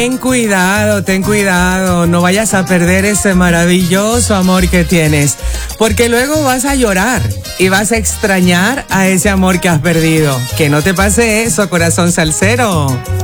Ten cuidado, no vayas a perder ese maravilloso amor que tienes, porque luego vas a llorar y vas a extrañar a ese amor que has perdido. Que no te pase eso, corazón salsero.